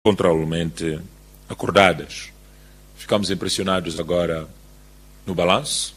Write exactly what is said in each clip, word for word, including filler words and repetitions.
controlavelmente acordadas. Ficamos impressionados agora no balanço,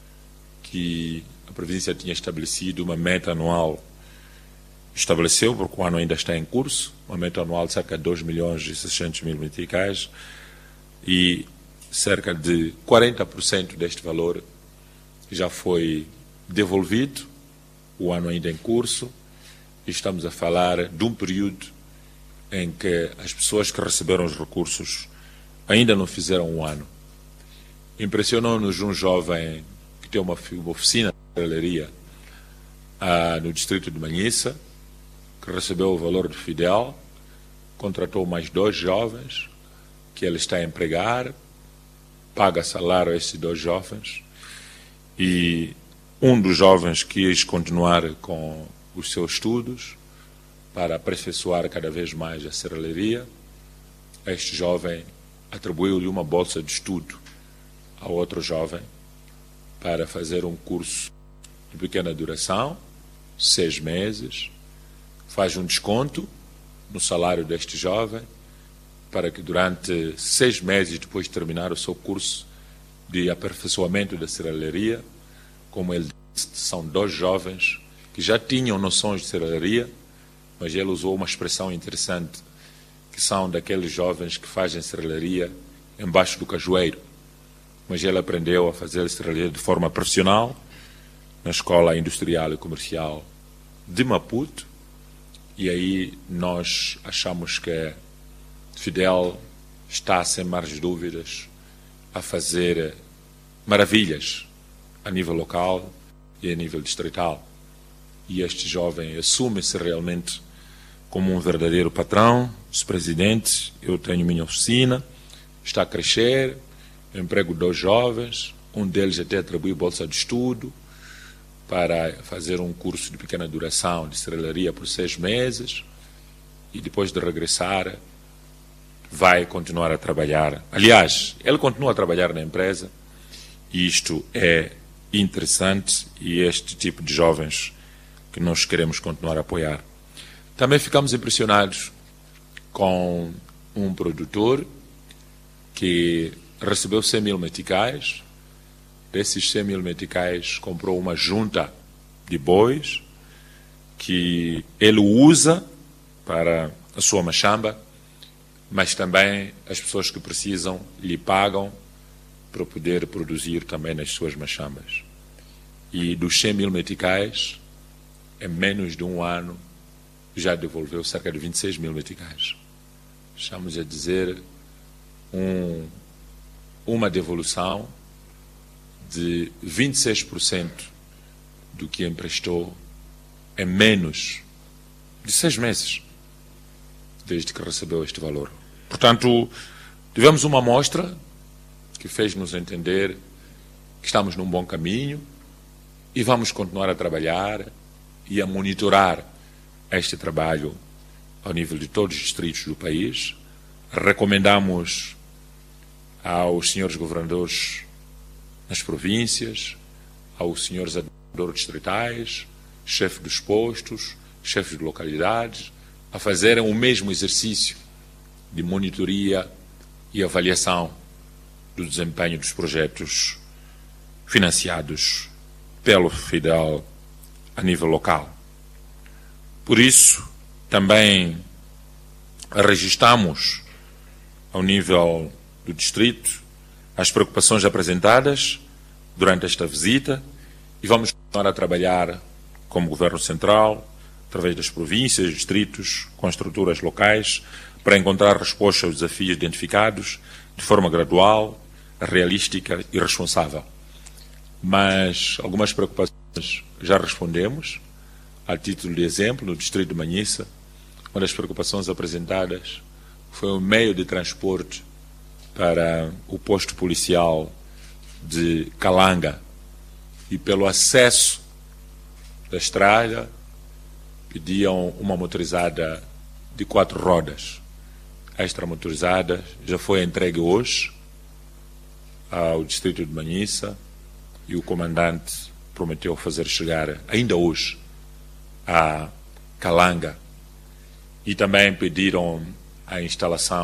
que a Previdência tinha estabelecido uma meta anual, estabeleceu, porque o ano ainda está em curso, uma meta anual de cerca de dois milhões e seiscentos mil meticais, e cerca de quarenta por cento deste valor já foi devolvido, o ano ainda em curso, e estamos a falar de um período em que as pessoas que receberam os recursos ainda não fizeram um ano. Impressionou-nos um jovem que tem uma, uma oficina de serralheria ah, no distrito de Manhissa, que recebeu o valor do Fidel, contratou mais dois jovens que ele está a empregar, paga salário a esses dois jovens, e um dos jovens quis continuar com os seus estudos para aperfeiçoar cada vez mais a serralheria. Este jovem atribuiu-lhe uma bolsa de estudo ao outro jovem para fazer um curso de pequena duração, seis meses, faz um desconto no salário deste jovem para que durante seis meses depois de terminar o seu curso de aperfeiçoamento da serralheria, como ele disse, são dois jovens que já tinham noções de serralheria, mas ele usou uma expressão interessante, que são daqueles jovens que fazem serralheria embaixo do cajueiro. Mas ele aprendeu a fazer serralheria de forma profissional na Escola Industrial e Comercial de Maputo, e aí nós achamos que Fidel está, sem mais dúvidas, a fazer maravilhas a nível local e a nível distrital. E este jovem assume-se realmente como um verdadeiro patrão, vice-presidente. Eu tenho minha oficina, está a crescer, eu emprego dois jovens, um deles até atribui bolsa de estudo para fazer um curso de pequena duração de serralheria por seis meses, e depois de regressar vai continuar a trabalhar. Aliás, ele continua a trabalhar na empresa, e isto é interessante, e este tipo de jovens que nós queremos continuar a apoiar. Também ficamos impressionados com um produtor que recebeu cem mil meticais. Desses cem mil meticais, comprou uma junta de bois que ele usa para a sua machamba, mas também as pessoas que precisam lhe pagam para poder produzir também nas suas machambas. E dos cem mil meticais, em menos de um ano, já devolveu cerca de vinte e seis mil meticais. Estamos a dizer um, uma devolução de vinte e seis por cento do que emprestou em menos de seis meses, desde que recebeu este valor. Portanto, tivemos uma amostra que fez-nos entender que estamos num bom caminho e vamos continuar a trabalhar e a monitorar este trabalho ao nível de todos os distritos do país. Recomendamos aos senhores governadores nas províncias, aos senhores administradores distritais, chefes dos postos, chefes de localidades, a fazerem o mesmo exercício de monitoria e avaliação do desempenho dos projetos financiados pelo Fidel a nível local. Por isso, também registramos ao nível do distrito as preocupações apresentadas durante esta visita, e vamos continuar a trabalhar como Governo Central, através das províncias, distritos, com estruturas locais, para encontrar respostas aos desafios identificados de forma gradual, realística e responsável. Mas algumas preocupações já respondemos. A título de exemplo, no distrito de Manhissa, uma das preocupações apresentadas foi o meio de transporte para o posto policial de Calanga, e pelo acesso da estrada pediam uma motorizada de quatro rodas. Esta motorizada já foi entregue hoje ao distrito de Manhissa, e o comandante prometeu fazer chegar ainda hoje a Calanga. E também pediram a instalação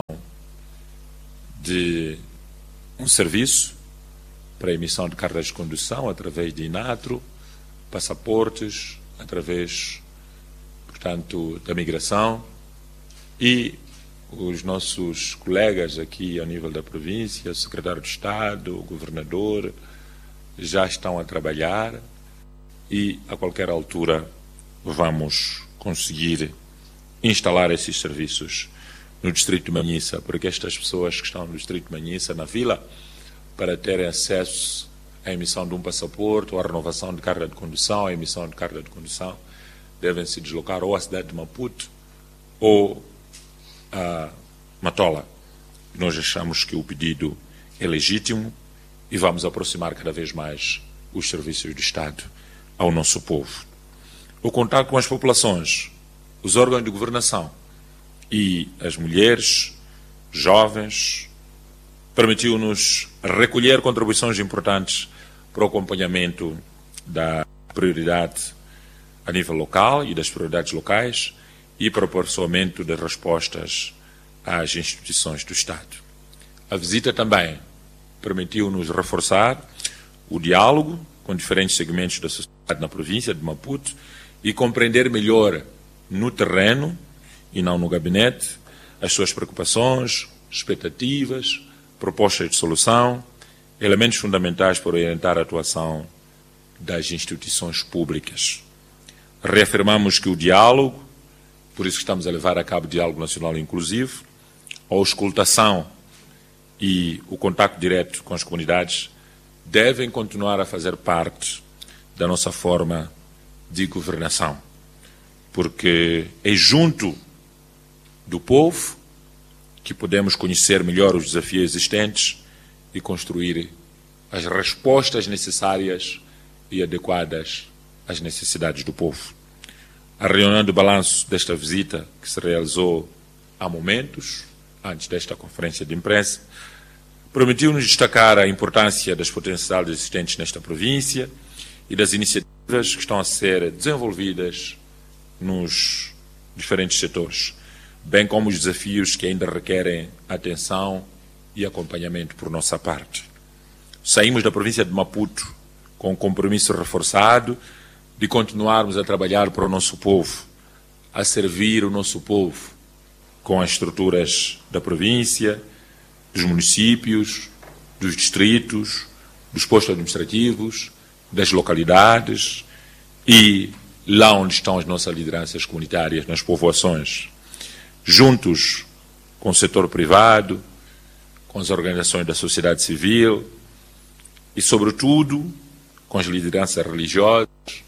de um serviço para a emissão de cartas de condução através de INATRO, passaportes, através, portanto, da migração, e os nossos colegas aqui ao nível da província, o secretário de Estado, o governador, já estão a trabalhar e a qualquer altura vamos conseguir instalar esses serviços no distrito de Manhissa, porque estas pessoas que estão no distrito de Manhissa, na vila, para terem acesso à emissão de um passaporte ou à renovação de carta de condução, à emissão de carta de condução, devem se deslocar ou à cidade de Maputo ou a Matola. Nós achamos que o pedido é legítimo e vamos aproximar cada vez mais os serviços do Estado ao nosso povo. O contato com as populações, os órgãos de governação e as mulheres, jovens, permitiu-nos recolher contribuições importantes para o acompanhamento da prioridade a nível local e das prioridades locais e para o aperfeiçoamento das respostas às instituições do Estado. A visita também permitiu-nos reforçar o diálogo com diferentes segmentos da sociedade na província de Maputo e compreender melhor no terreno e não no gabinete as suas preocupações, expectativas, propostas de solução, elementos fundamentais para orientar a atuação das instituições públicas. Reafirmamos que o diálogo, por isso que estamos a levar a cabo o Diálogo Nacional Inclusivo, a auscultação e o contacto direto com as comunidades devem continuar a fazer parte da nossa forma de governação, porque é junto do povo que podemos conhecer melhor os desafios existentes e construir as respostas necessárias e adequadas às necessidades do povo. A reunião de balanço desta visita, que se realizou há momentos, antes desta conferência de imprensa, permitiu-nos destacar a importância das potencialidades existentes nesta província e das iniciativas que estão a ser desenvolvidas nos diferentes setores, bem como os desafios que ainda requerem atenção e acompanhamento por nossa parte. Saímos da província de Maputo com um compromisso reforçado de continuarmos a trabalhar para o nosso povo, a servir o nosso povo com as estruturas da província, dos municípios, dos distritos, dos postos administrativos, das localidades e lá onde estão as nossas lideranças comunitárias, nas povoações, juntos com o setor privado, com as organizações da sociedade civil e, sobretudo, com as lideranças religiosas,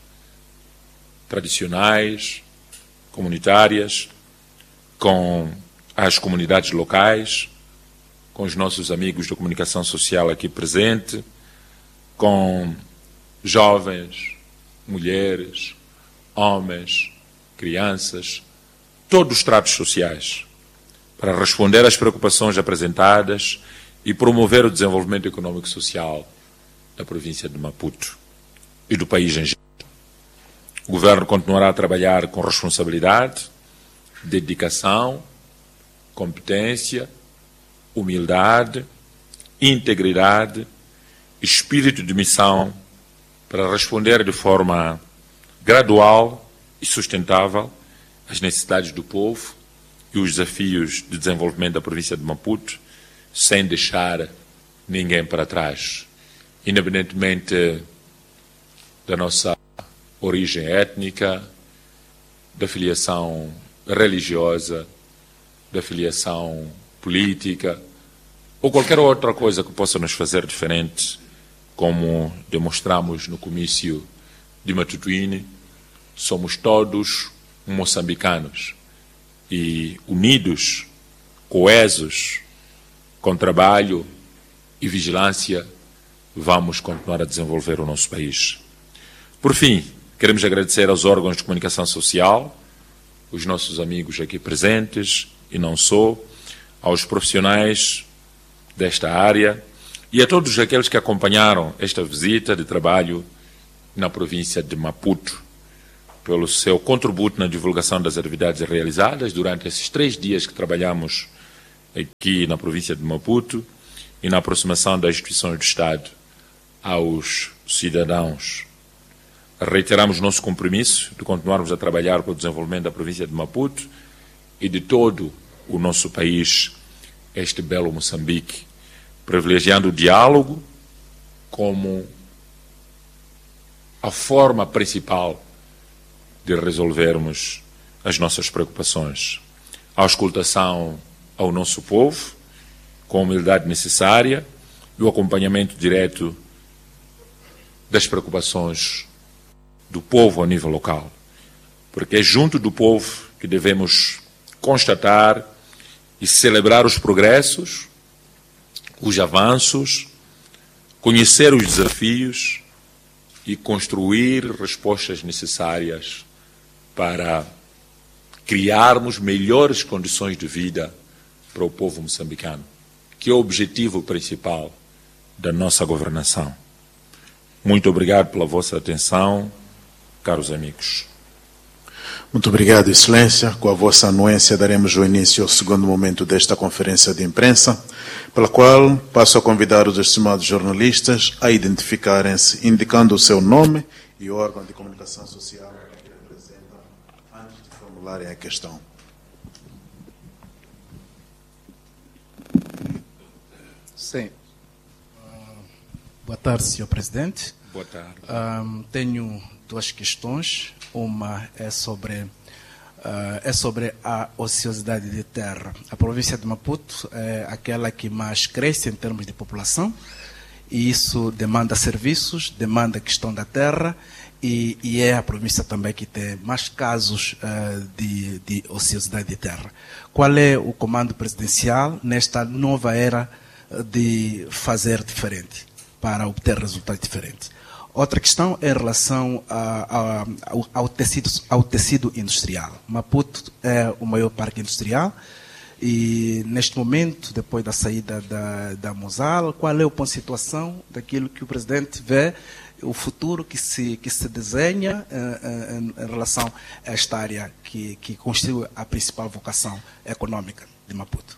tradicionais, comunitárias, com as comunidades locais, com os nossos amigos da comunicação social aqui presente, com jovens, mulheres, homens, crianças, todos os tratos sociais, para responder às preocupações apresentadas e promover o desenvolvimento econômico e social da província de Maputo e do país em geral. O Governo continuará a trabalhar com responsabilidade, dedicação, competência, humildade, integridade, espírito de missão para responder de forma gradual e sustentável às necessidades do povo e os desafios de desenvolvimento da província de Maputo, sem deixar ninguém para trás, independentemente da nossa origem étnica, da filiação religiosa, da filiação política ou qualquer outra coisa que possa nos fazer diferente, como demonstramos no comício de Matutuine. Somos todos moçambicanos e unidos, coesos, com trabalho e vigilância, vamos continuar a desenvolver o nosso país. Por fim, queremos agradecer aos órgãos de comunicação social, os nossos amigos aqui presentes e não só, aos profissionais desta área e a todos aqueles que acompanharam esta visita de trabalho na província de Maputo. pelo seu contributo na divulgação das atividades realizadas durante esses três dias que trabalhamos aqui na província de Maputo e na aproximação das instituições do Estado aos cidadãos. Reiteramos nosso compromisso de continuarmos a trabalhar para o desenvolvimento da província de Maputo e de todo o nosso país, este belo Moçambique, privilegiando o diálogo como a forma principal de resolvermos as nossas preocupações. A auscultação ao nosso povo, com a humildade necessária e o acompanhamento direto das preocupações do povo a nível local. Porque é junto do povo que devemos constatar e celebrar os progressos, os avanços, conhecer os desafios e construir respostas necessárias para criarmos melhores condições de vida para o povo moçambicano, que é o objetivo principal da nossa governação. Muito obrigado pela vossa atenção, caros amigos. Muito obrigado, Excelência. Com a vossa anuência, daremos o início ao segundo momento desta conferência de imprensa, pela qual passo a convidar os estimados jornalistas a identificarem-se, indicando o seu nome e o órgão de comunicação social que representam, antes de formularem a questão. Sim. Uh, boa tarde, senhor Presidente. Boa tarde. Um, tenho duas questões. Uma é sobre, uh, é sobre a ociosidade de terra. A província de Maputo é aquela que mais cresce em termos de população, e isso demanda serviços, demanda a questão da terra, e, e é a província também que tem mais casos uh, de, de ociosidade de terra. Qual é o comando presidencial nesta nova era de fazer diferente, para obter resultados diferentes? Outra questão é em relação a, a, ao, ao, tecido, ao tecido industrial. Maputo é o maior parque industrial e, neste momento, depois da saída da, da Mosal, qual é o ponto de situação daquilo que o Presidente vê, o futuro que se, que se desenha em, em, em relação a esta área que, que constitui a principal vocação econômica de Maputo?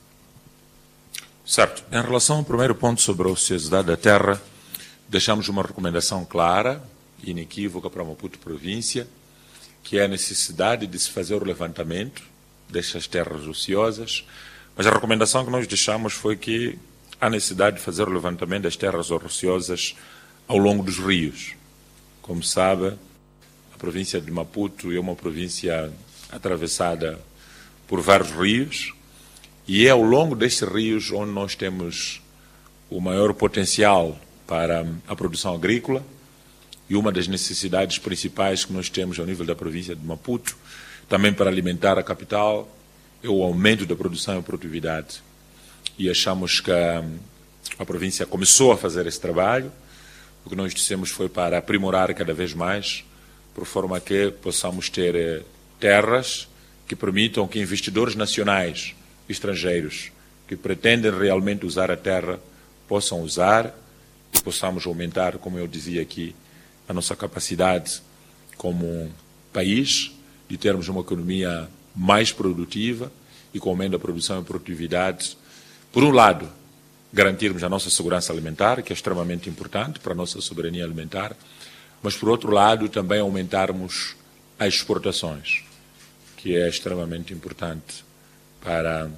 Certo. Em relação ao primeiro ponto sobre a ociosidade da terra, deixamos uma recomendação clara e inequívoca para a Maputo província, que é a necessidade de se fazer o levantamento destas terras ociosas, mas a recomendação que nós deixamos foi que há necessidade de fazer o levantamento das terras ociosas ao longo dos rios. Como sabe, a província de Maputo é uma província atravessada por vários rios, e é ao longo destes rios onde nós temos o maior potencial para a produção agrícola, e uma das necessidades principais que nós temos ao nível da província de Maputo, também para alimentar a capital, é o aumento da produção e produtividade. E achamos que a, a província começou a fazer esse trabalho. O que nós dissemos foi para aprimorar cada vez mais, por forma que possamos ter eh, terras que permitam que investidores nacionais e estrangeiros que pretendem realmente usar a terra possam usar, e possamos aumentar, como eu dizia aqui, a nossa capacidade como país de termos uma economia mais produtiva e com aumento da produção e produtividade. Por um lado, garantirmos a nossa segurança alimentar, que é extremamente importante para a nossa soberania alimentar, mas, por outro lado, também aumentarmos as exportações, que é extremamente importante para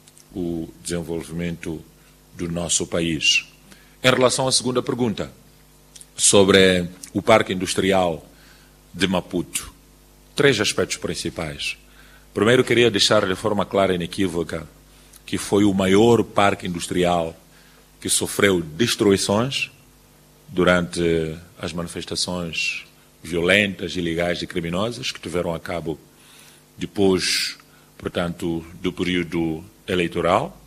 o desenvolvimento do nosso país. Em relação à segunda pergunta, sobre o Parque Industrial de Maputo, três aspectos principais. Primeiro, queria deixar de forma clara e inequívoca que foi o maior parque industrial que sofreu destruições durante as manifestações violentas, ilegais e criminosas que tiveram a cabo depois, portanto, do período eleitoral.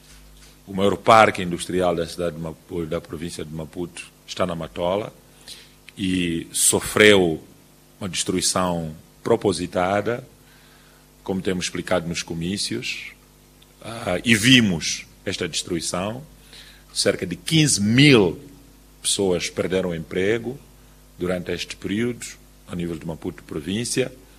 O maior parque industrial da cidade de Maputo, da província de Maputo, está na Matola e sofreu uma destruição propositada, como temos explicado nos comícios, uh, e vimos esta destruição. Cerca de quinze mil pessoas perderam emprego durante este período, a nível de Maputo província,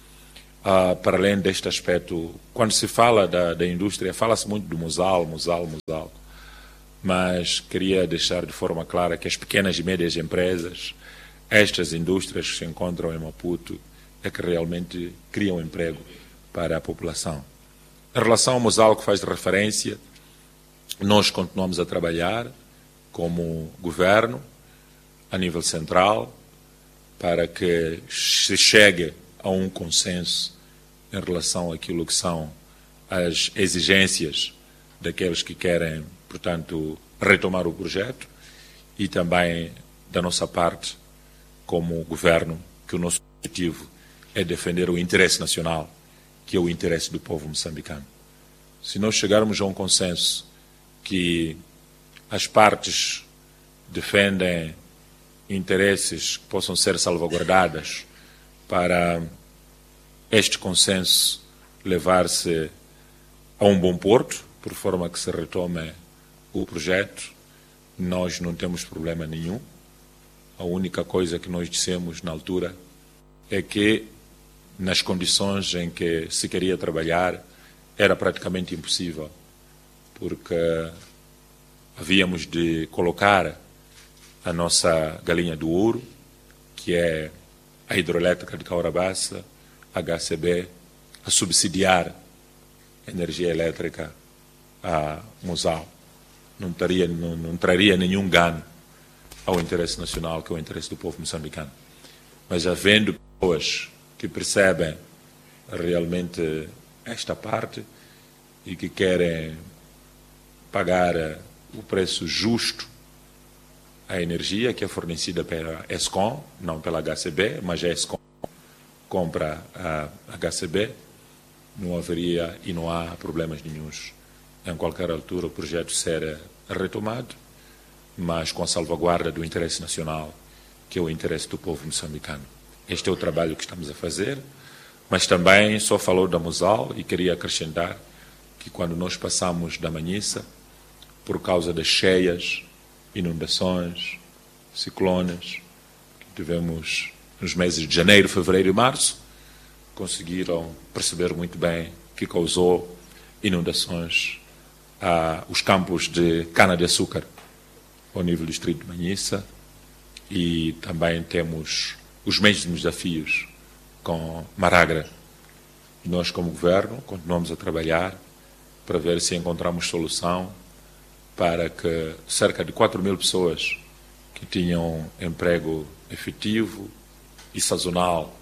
uh, para além deste aspecto, quando se fala da, da indústria, fala-se muito do Muzal, Muzal, Muzal, mas queria deixar de forma clara que as pequenas e médias empresas, estas indústrias que se encontram em Maputo, é que realmente criam emprego para a população. Em relação ao Muzal que faz referência, nós continuamos a trabalhar como governo, a nível central, para que se chegue a um consenso em relação àquilo que são as exigências daqueles que querem, portanto, retomar o projeto e também da nossa parte, como governo, que o nosso objetivo é defender o interesse nacional, que é o interesse do povo moçambicano. Se nós chegarmos a um consenso que as partes defendem interesses que possam ser salvaguardadas para este consenso levar-se a um bom porto, por forma que se retome o projeto, nós não temos problema nenhum. A única coisa que nós dissemos na altura é que, nas condições em que se queria trabalhar, era praticamente impossível, porque havíamos de colocar a nossa galinha do ouro, que é a hidroelétrica de Caurabaça, H C B, a subsidiar a energia elétrica a Muzal. Não, taria, não, não traria nenhum ganho ao interesse nacional, que é o interesse do povo moçambicano. Mas havendo pessoas que percebem realmente esta parte e que querem pagar o preço justo à energia que é fornecida pela ESCOM, não pela H C B, mas a ESCOM compra a H C B, não haveria e não há problemas nenhuns em qualquer altura o projeto ser retomado, mas com a salvaguarda do interesse nacional, que é o interesse do povo moçambicano. Este é o trabalho que estamos a fazer, mas também só falou da Muzal e queria acrescentar que quando nós passamos da Manhissa, por causa das cheias, inundações, ciclones, que tivemos nos meses de janeiro, fevereiro e março, conseguiram perceber muito bem que causou inundações a os campos de cana-de-açúcar ao nível do distrito de Manhissa, e também temos os mesmos desafios com Maragra. Nós, como governo, continuamos a trabalhar para ver se encontramos solução para que cerca de quatro mil pessoas que tinham emprego efetivo e sazonal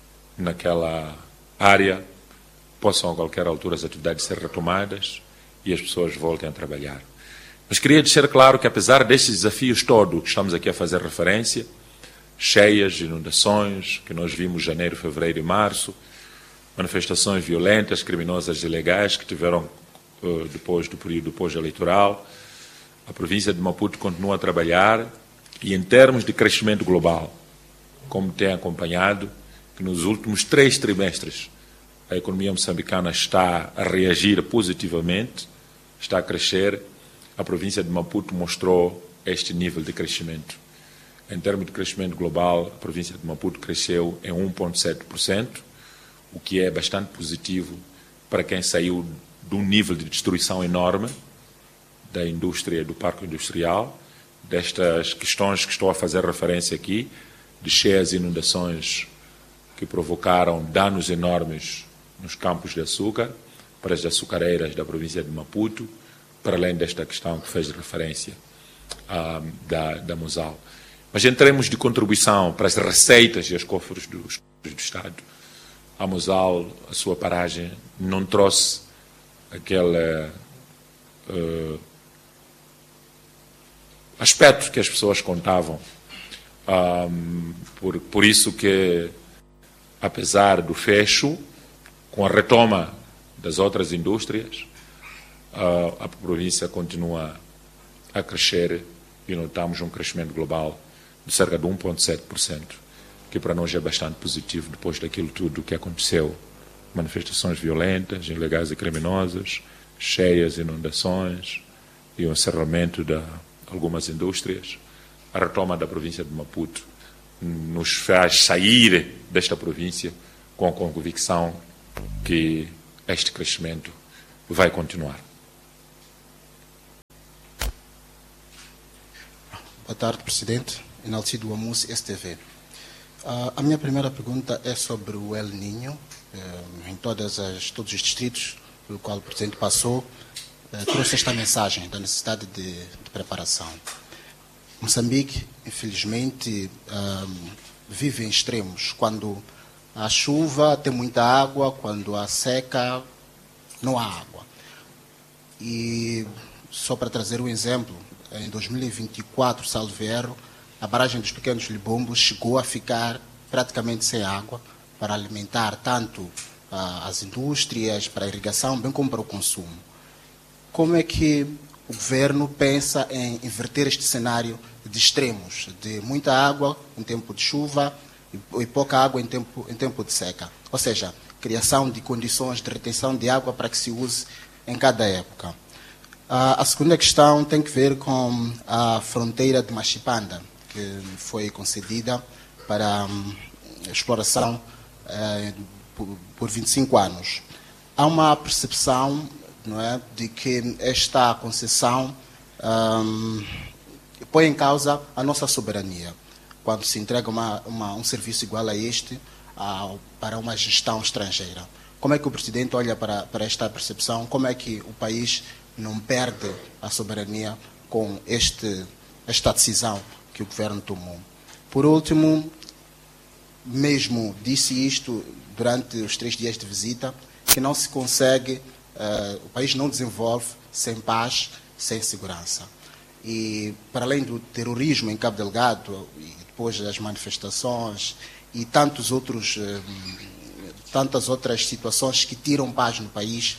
naquela área possam a qualquer altura as atividades ser retomadas e as pessoas voltem a trabalhar. Mas queria deixar claro que, apesar destes desafios todos que estamos aqui a fazer referência, cheias, inundações, que nós vimos em janeiro, fevereiro e março, manifestações violentas, criminosas e ilegais que tiveram uh, depois do período pós-eleitoral, a província de Maputo continua a trabalhar e, em termos de crescimento global, como tem acompanhado, que nos últimos três trimestres a economia moçambicana está a reagir positivamente, está a crescer, a província de Maputo mostrou este nível de crescimento. Em termos de crescimento global, a província de Maputo cresceu em um vírgula sete por cento, o que é bastante positivo para quem saiu de um nível de destruição enorme da indústria, do parque industrial, destas questões que estou a fazer referência aqui, de cheias e inundações que provocaram danos enormes nos campos de açúcar, para as açucareiras da província de Maputo, para além desta questão que fez referência ah, da, da Muzal. Mas em termos de contribuição para as receitas e os cofres do, do Estado, a Muzal, a sua paragem, não trouxe aquele uh, aspecto que as pessoas contavam. Um, por, por isso que, apesar do fecho, com a retoma das outras indústrias, uh, a província continua a crescer e notamos um crescimento global de cerca de um vírgula sete por cento, que para nós é bastante positivo depois daquilo tudo que aconteceu. Manifestações violentas, ilegais e criminosas, cheias, inundações e o encerramento de algumas indústrias. A retoma da província de Maputo nos faz sair desta província com a convicção que este crescimento vai continuar. Boa tarde, Presidente. Enalcido Amus, S T V. Uh, a minha primeira pergunta é sobre o El Niño. Uh, em todas as, todos os distritos pelo qual o Presidente passou, uh, trouxe esta mensagem da necessidade de, de preparação. Moçambique, infelizmente, uh, vive em extremos. Quando há chuva, tem muita água. Quando há seca, não há água. E, só para trazer um exemplo, em dois mil e vinte e quatro, salvo erro, a barragem dos Pequenos Libombos chegou a ficar praticamente sem água para alimentar tanto ah, as indústrias, para a irrigação, bem como para o consumo. Como é que o governo pensa em inverter este cenário de extremos, de muita água em tempo de chuva e, e pouca água em tempo, em tempo de seca? Ou seja, criação de condições de retenção de água para que se use em cada época. Uh, a segunda questão tem que ver com a fronteira de Machipanda, que foi concedida para um, exploração uh, por, por vinte e cinco anos. Há uma percepção, não é, de que esta concessão um, põe em causa a nossa soberania, quando se entrega uma, uma, um serviço igual a este uh, para uma gestão estrangeira. Como é que o Presidente olha para, para esta percepção? Como é que o país não perde a soberania com este, esta decisão que o governo tomou? Por último, mesmo disse isto durante os três dias de visita, que não se consegue, uh, o país não desenvolve sem paz, sem segurança. E, para além do terrorismo em Cabo Delgado, e depois das manifestações e tantos outros, uh, tantas outras situações que tiram paz no país,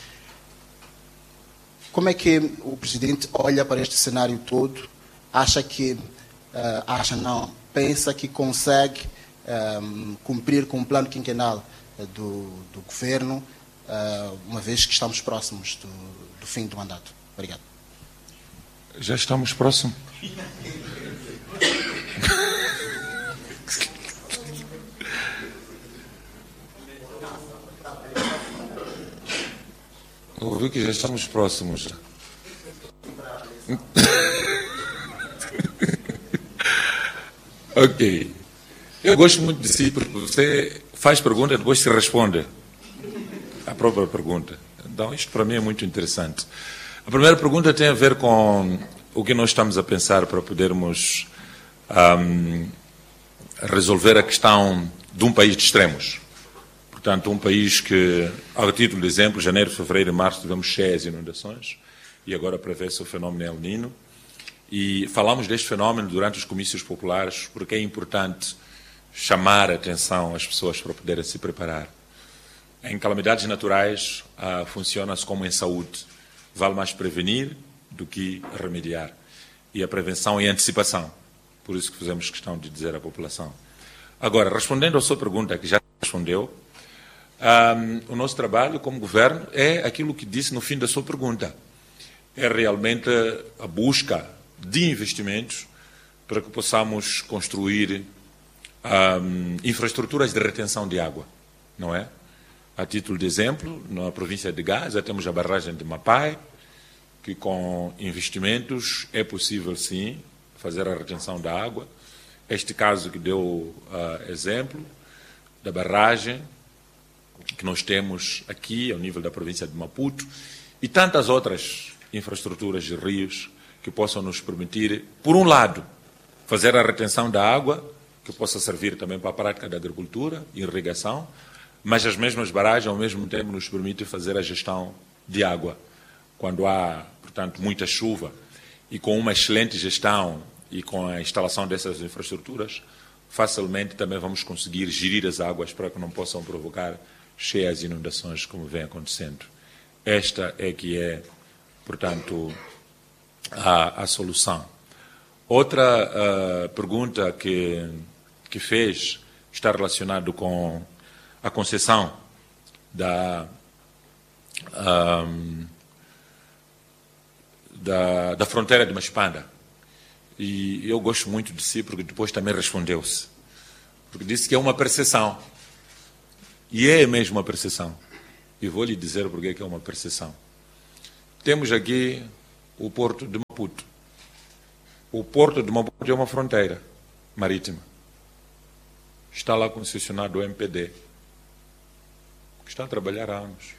como é que o Presidente olha para este cenário todo? Acha que, uh, acha não, pensa que consegue um, cumprir com o plano quinquenal uh, do, do governo, uh, uma vez que estamos próximos do, do fim do mandato? Obrigado. Já estamos próximos. Ouvi que já estamos próximos. Ok. Eu gosto muito de si porque você faz pergunta e depois se responde a própria pergunta. Então, isto para mim é muito interessante. A primeira pergunta tem a ver com o que nós estamos a pensar para podermos um, resolver a questão de um país de extremos. Portanto, um país que, ao título de exemplo, janeiro, fevereiro e março tivemos cheias inundações e agora prevê-se o fenómeno El Niño. E falamos deste fenómeno durante os comícios populares porque é importante chamar a atenção às pessoas para poderem se preparar. Em calamidades naturais, ah, funciona-se como em saúde. Vale mais prevenir do que remediar. E a prevenção é a antecipação. Por isso que fizemos questão de dizer à população. Agora, respondendo à sua pergunta, que já respondeu, Um, o nosso trabalho como governo é aquilo que disse no fim da sua pergunta. É realmente a busca de investimentos para que possamos construir um, infraestruturas de retenção de água, não é? A título de exemplo, na província de Gaza temos a barragem de Mapai, que com investimentos é possível sim fazer a retenção da água. Este caso que deu uh, exemplo da barragem que nós temos aqui, ao nível da província de Maputo, e tantas outras infraestruturas de rios que possam nos permitir, por um lado, fazer a retenção da água, que possa servir também para a prática da agricultura e irrigação, mas as mesmas barragens, ao mesmo tempo, nos permitem fazer a gestão de água. Quando há, portanto, muita chuva, e com uma excelente gestão e com a instalação dessas infraestruturas, facilmente também vamos conseguir gerir as águas para que não possam provocar cheias e inundações como vem acontecendo. Esta é que é, portanto, a, a solução. Outra uh, pergunta que, que fez está relacionado com a concessão da, um, da, da fronteira de Machipanda. E eu gosto muito de si, porque depois também respondeu-se. Porque disse que é uma percepção. E é mesmo uma percepção. E vou lhe dizer porque é que é uma percepção. Temos aqui o Porto de Maputo. O Porto de Maputo é uma fronteira marítima. Está lá concessionado o M P D, que está a trabalhar há anos.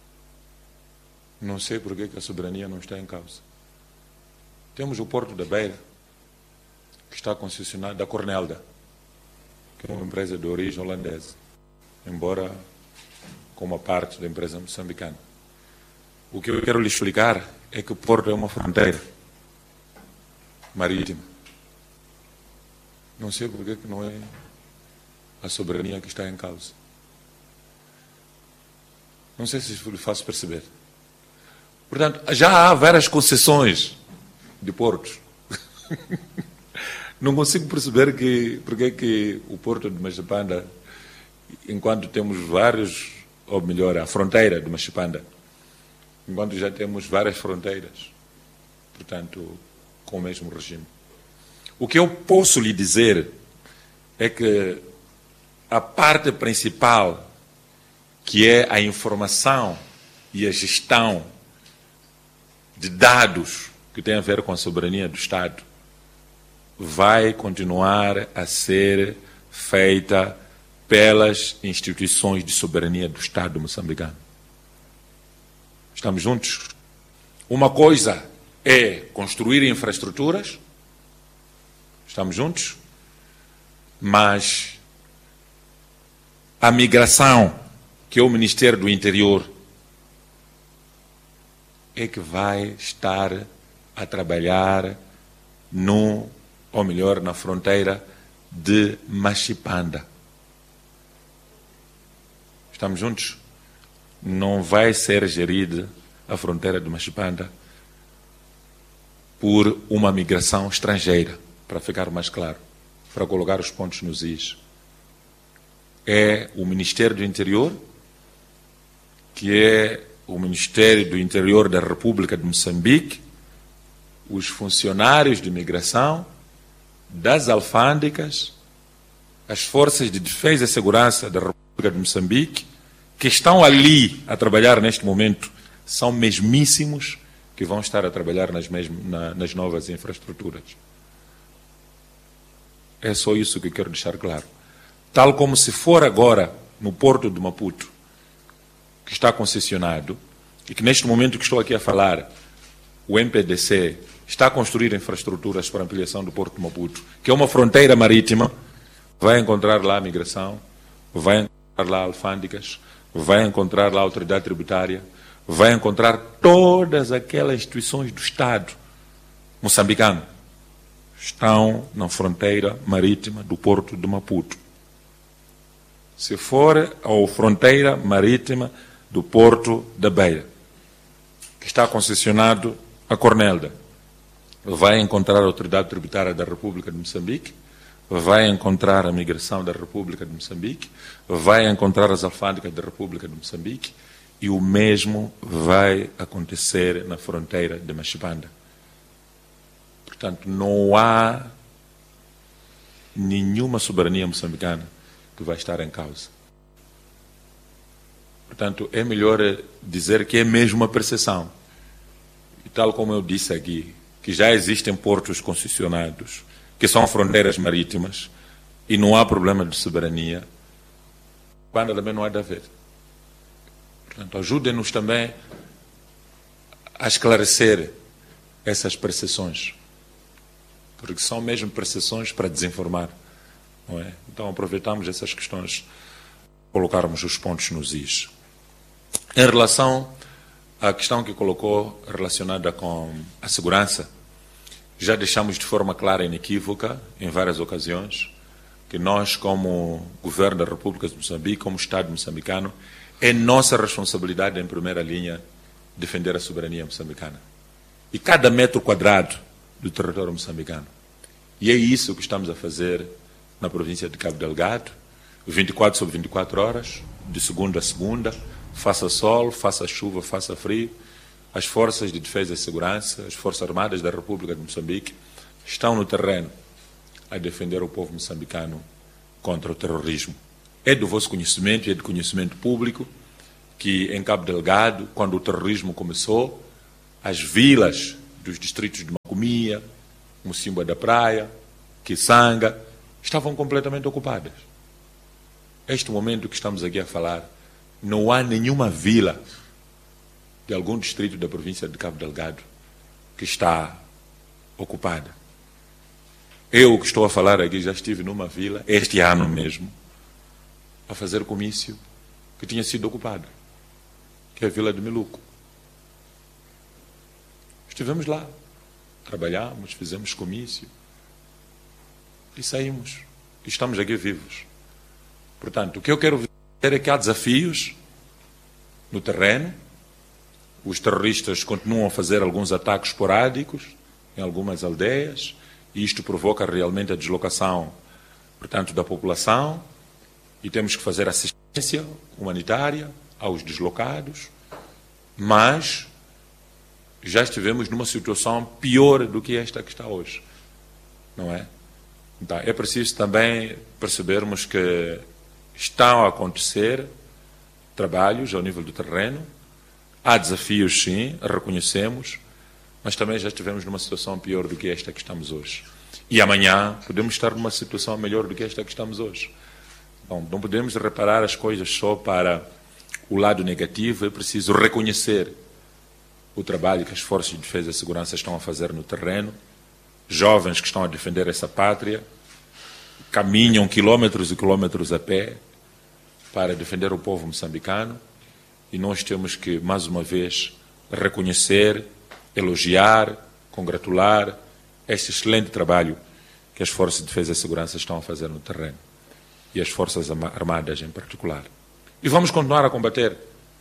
Não sei porque que a soberania não está em causa. Temos o Porto da Beira, que está concessionado da Cornelda, que é uma empresa de origem holandesa, embora com uma parte da empresa moçambicana. O que eu quero lhe explicar é que o Porto é uma fronteira marítima. Não sei porque que não é a soberania que está em causa. Não sei se lhe faço perceber. Portanto, já há várias concessões de portos. Não consigo perceber que, porque é que o Porto de Machipanda, enquanto temos vários, ou melhor, a fronteira de Machipanda, enquanto já temos várias fronteiras, portanto, com o mesmo regime. O que eu posso lhe dizer é que a parte principal, que é a informação e a gestão de dados que tem a ver com a soberania do Estado, vai continuar a ser feita pelas instituições de soberania do Estado moçambicano. Estamos juntos? Uma coisa é construir infraestruturas, estamos juntos, mas a migração, que é o Ministério do Interior, é que vai estar a trabalhar no, ou melhor, na fronteira de Machipanda. Estamos juntos? Não vai ser gerida a fronteira de Machipanda por uma migração estrangeira, para ficar mais claro, para colocar os pontos nos is. É o Ministério do Interior, que é o Ministério do Interior da República de Moçambique, os funcionários de imigração, das alfândegas, as forças de defesa e segurança da República de Moçambique, que estão ali a trabalhar neste momento, são mesmíssimos que vão estar a trabalhar nas, mesmo, na, nas novas infraestruturas. É só isso que eu quero deixar claro. Tal como se for agora no Porto de Maputo, que está concessionado, e que neste momento que estou aqui a falar, o M P D C está a construir infraestruturas para ampliação do Porto de Maputo, que é uma fronteira marítima, vai encontrar lá a migração, vai encontrar lá alfândegas, vai encontrar lá a autoridade tributária, vai encontrar todas aquelas instituições do Estado moçambicano, estão na fronteira marítima do Porto de Maputo. Se for a fronteira marítima do Porto da Beira, que está concessionado a Cornelda, vai encontrar a autoridade tributária da República de Moçambique, vai encontrar a migração da República de Moçambique, vai encontrar as alfândegas da República de Moçambique, e o mesmo vai acontecer na fronteira de Machipanda. Portanto, não há nenhuma soberania moçambicana que vai estar em causa. Portanto, é melhor dizer que é mesmo uma percepção. E tal como eu disse aqui, que já existem portos concessionados, que são fronteiras marítimas, e não há problema de soberania, quando também não há de haver. Portanto, ajudem-nos também a esclarecer essas percepções, porque são mesmo percepções para desinformar, não é? Então aproveitamos essas questões, colocarmos os pontos nos is. Em relação à questão que colocou relacionada com a segurança, já deixamos de forma clara e inequívoca, em várias ocasiões, que nós, como Governo da República de Moçambique, como Estado moçambicano, é nossa responsabilidade, em primeira linha, defender a soberania moçambicana. E cada metro quadrado do território moçambicano. E é isso que estamos a fazer na província de Cabo Delgado, vinte e quatro sobre vinte e quatro horas, de segunda a segunda, faça sol, faça chuva, faça frio. As forças de defesa e segurança, as Forças Armadas da República de Moçambique, estão no terreno a defender o povo moçambicano contra o terrorismo. É do vosso conhecimento e é do conhecimento público que em Cabo Delgado, quando o terrorismo começou, as vilas dos distritos de Macomia, Mocimboa da Praia, Kisanga, estavam completamente ocupadas. Este momento que estamos aqui a falar, não há nenhuma vila de algum distrito da província de Cabo Delgado que está ocupada. Eu que estou a falar aqui já estive numa vila, este ano mesmo, a fazer comício que tinha sido ocupada, que é a Vila de Miluco. Estivemos lá, trabalhamos, fizemos comício e saímos. E estamos aqui vivos. Portanto, o que eu quero dizer é que há desafios no terreno. Os terroristas continuam a fazer alguns ataques esporádicos em algumas aldeias e isto provoca realmente a deslocação, portanto, da população, e temos que fazer assistência humanitária aos deslocados, mas já estivemos numa situação pior do que esta que está hoje, não é? Então, é preciso também percebermos que estão a acontecer trabalhos ao nível do terreno, há desafios sim, reconhecemos, mas também já estivemos numa situação pior do que esta que estamos hoje. E amanhã podemos estar numa situação melhor do que esta que estamos hoje. Bom, não podemos reparar as coisas só para o lado negativo, é preciso reconhecer o trabalho que as forças de defesa e segurança estão a fazer no terreno, jovens que estão a defender essa pátria, caminham quilómetros e quilómetros a pé para defender o povo moçambicano, e nós temos que, mais uma vez, reconhecer, elogiar, congratular este excelente trabalho que as forças de defesa e segurança estão a fazer no terreno, e as forças armadas em particular. E vamos continuar a combater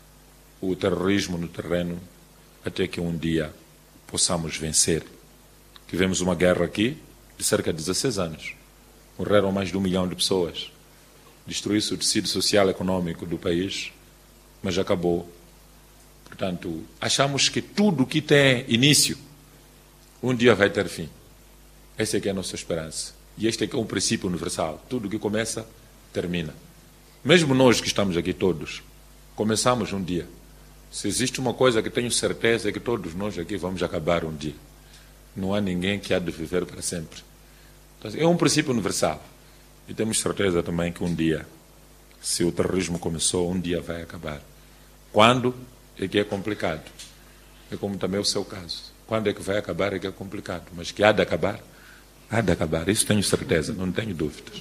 o terrorismo no terreno até que um dia possamos vencer. Tivemos uma guerra aqui de cerca de dezesseis anos. Morreram mais de um milhão de pessoas. Destruiu-se o tecido social e econômico do país, mas acabou. Portanto, achamos que tudo que tem início, um dia vai ter fim. Essa é que é a nossa esperança. E este é que é um princípio universal. Tudo que começa, termina. Mesmo nós que estamos aqui todos, começamos um dia. Se existe uma coisa que tenho certeza é que todos nós aqui vamos acabar um dia. Não há ninguém que há de viver para sempre. Então, é um princípio universal. E temos certeza também que um dia, se o terrorismo começou, um dia vai acabar. Quando é que é complicado. É como também o seu caso. Quando é que vai acabar é que é complicado. Mas que há de acabar, há de acabar. Isso tenho certeza, não tenho dúvidas.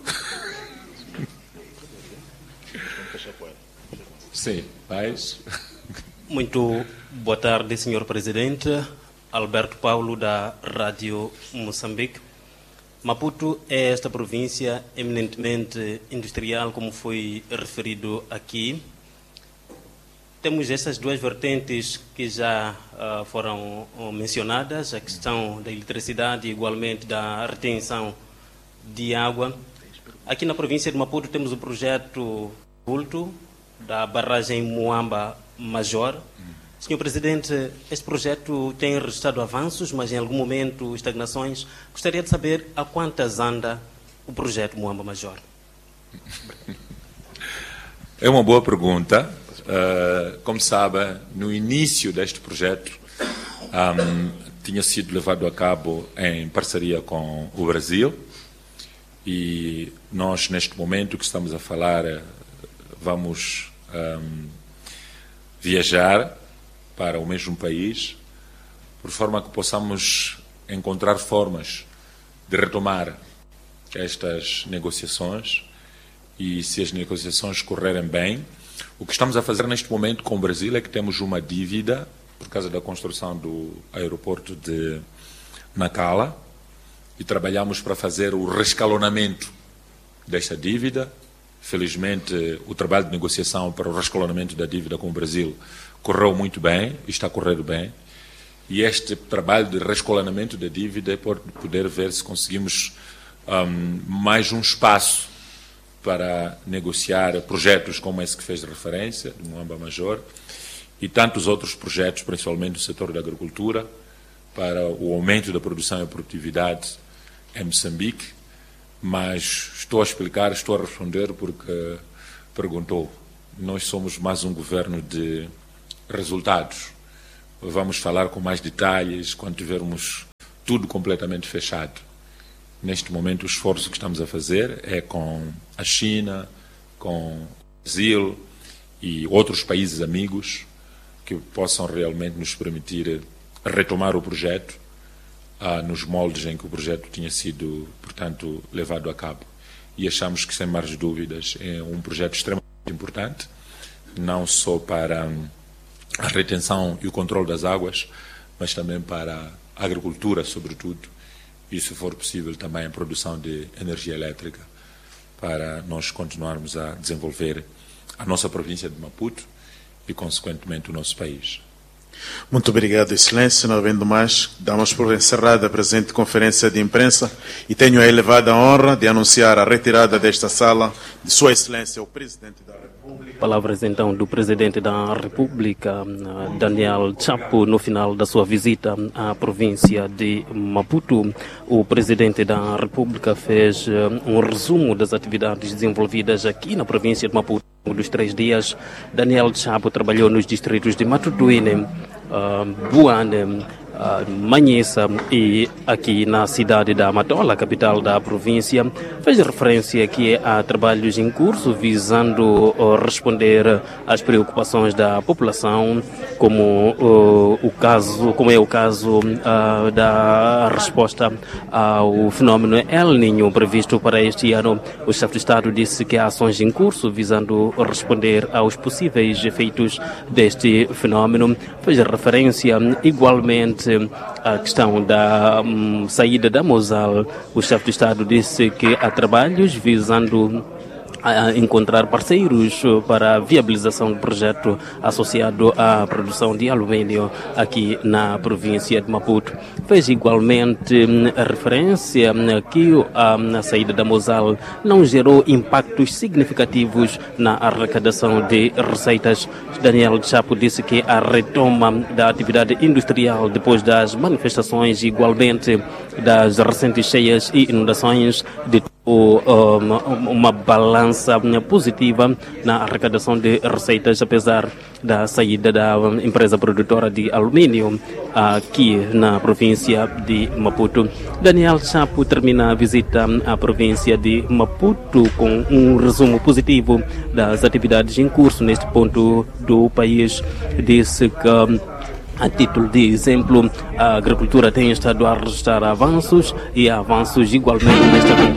Sim, mas... Muito boa tarde, senhor Presidente. Alberto Paulo, da Rádio Moçambique. Maputo é esta província eminentemente industrial, como foi referido aqui. Temos essas duas vertentes que já uh, foram uh, mencionadas, a questão da eletricidade e igualmente da retenção de água. Aqui na província de Maputo temos o projeto Vulto, da barragem Moamba Major. senhor Presidente, este projeto tem registrado avanços, mas em algum momento estagnações. Gostaria de saber a quantas anda o projeto Moamba Major. É uma boa pergunta. Uh, como sabe, no início deste projeto um, tinha sido levado a cabo em parceria com o Brasil, e nós, neste momento que estamos a falar, vamos um, viajar para o mesmo país, por forma que possamos encontrar formas de retomar estas negociações, e se as negociações correrem bem, o que estamos a fazer neste momento com o Brasil é que temos uma dívida por causa da construção do aeroporto de Nacala, e trabalhamos para fazer o rescalonamento desta dívida. Felizmente, o trabalho de negociação para o rescalonamento da dívida com o Brasil correu muito bem, está a correr bem, e este trabalho de rescalonamento da dívida é por poder ver se conseguimos um, mais um espaço para negociar projetos como esse que fez referência, do Moamba Major, e tantos outros projetos, principalmente no setor da agricultura, para o aumento da produção e produtividade em Moçambique. Mas estou a explicar, estou a responder porque perguntou. nós somos mais um governo de resultados. Vamos falar com mais detalhes quando tivermos tudo completamente fechado. Neste momento, o esforço que estamos a fazer é com a China, com o Brasil e outros países amigos que possam realmente nos permitir retomar o projeto ah, nos moldes em que o projeto tinha sido, portanto, levado a cabo. E achamos que, sem mais dúvidas, é um projeto extremamente importante, não só para a retenção e o controle das águas, mas também para a agricultura, sobretudo, e, se for possível, também a produção de energia elétrica, para nós continuarmos a desenvolver a nossa província de Maputo e, consequentemente, o nosso país. Muito obrigado, Excelência. Não havendo mais, damos por encerrada a presente conferência de imprensa e tenho a elevada honra de anunciar a retirada desta sala de Sua Excelência, o Presidente da República. Palavras então do Presidente da República, Daniel Chapo, no final da sua visita à província de Maputo. O Presidente da República fez um resumo das atividades desenvolvidas aqui na província de Maputo. Dos três dias, Daniel Chapo trabalhou nos distritos de Matutuine, uh, Buane, uh, Manhissa e aqui na cidade da Matola, capital da província. Fez referência aqui a trabalhos em curso visando uh, responder às preocupações da população, como, uh, o caso, como é o caso uh, da resposta ao fenómeno El Niño previsto para este ano. O chefe de Estado disse que há ações em curso visando responder aos possíveis efeitos deste fenómeno. Fez referência igualmente à questão da um, saída da Mosal. O chefe de Estado disse que há trabalhos visando a encontrar parceiros para a viabilização do projeto associado à produção de alumínio aqui na província de Maputo. Fez igualmente a referência que a saída da Mosal não gerou impactos significativos na arrecadação de receitas. Daniel Chapo disse que a retoma da atividade industrial depois das manifestações, igualmente das recentes cheias e inundações, de uma, uma balança positiva na arrecadação de receitas, apesar da saída da empresa produtora de alumínio aqui na província de Maputo. Daniel Chapo termina a visita à província de Maputo com um resumo positivo das atividades em curso neste ponto do país. Disse que, a título de exemplo, a agricultura tem estado a registrar avanços e avanços igualmente nesta